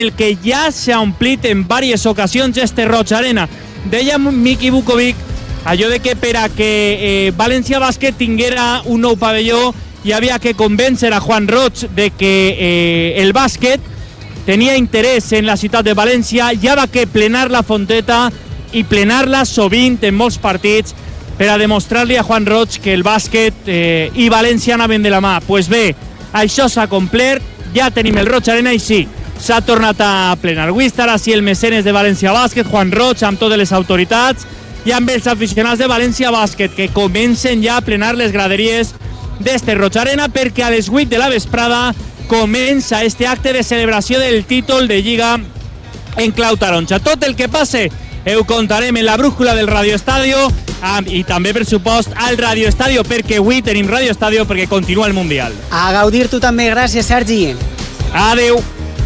el que ja s'ha omplit en diverses ocasions este Roig Arena. Deia Miki Vukovic allò de que per a que València Bàsquet tinguera un nou pavelló hi havia que convèncer a Juan Roig de que el bàsquet tenia interès en la ciutat de València, ja va que plenar la Fonteta i plenar-la sovint en molts partits per a demostrar-li a Juan Roig que el bàsquet i València anaven de la mà. Pues bé, això s'ha complert, ja tenim el Roig Arena i sí, s'ha tornat a plenar. Avui estarà així el mecenes de València Bàsquet, Juan Roig, amb totes les autoritats i amb els aficionats de València Bàsquet, que comencen ja a plenar les graderies d'este Roig Arena, perquè a les 8 de la vesprada comença este acte de celebració del títol de Lliga en clau taronja. Tot el que passe ho contarem en la brújula del Radio Estadio i també, per supost, al Radio Estadio, perquè avui tenim Radio Estadio perquè continua el Mundial. A gaudir tu també. Gràcies, Sergi. Adeu.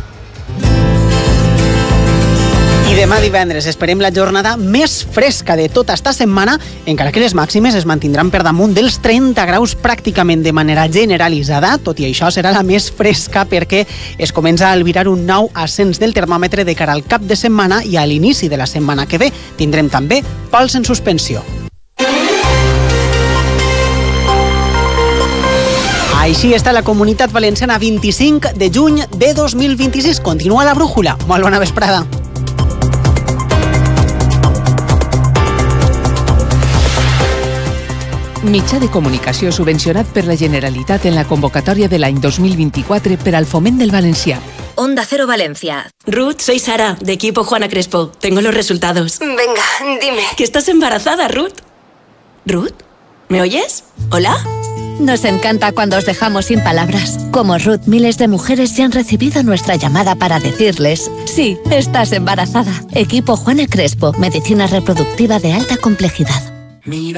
I demà divendres esperem la jornada més fresca de tota esta setmana, encara que les màximes es mantindran per damunt dels 30 graus pràcticament de manera generalitzada. Tot i això serà la més fresca perquè es comença a albirar un nou ascens del termòmetre de cara al cap de setmana i a l'inici de la setmana que ve tindrem també pols en suspensió. Així està la Comunitat Valenciana 25 de juny de 2026. Continua la brújula. Molt bona vesprada. Mitjà de comunicació subvencionat per la Generalitat en la convocatòria de l'any 2024 per al foment del valencià. Onda Cero Valencia. Ruth, soy Sara, de equipo Juana Crespo. Tengo los resultados. Venga, dime. Que estás embarazada, Ruth. ¿Ruth? ¿Me oyes? ¿Hola? Nos encanta cuando os dejamos sin palabras. Como Ruth, miles de mujeres ya han recibido nuestra llamada para decirles: sí, estás embarazada. Equipo Juana Crespo, medicina reproductiva de alta complejidad.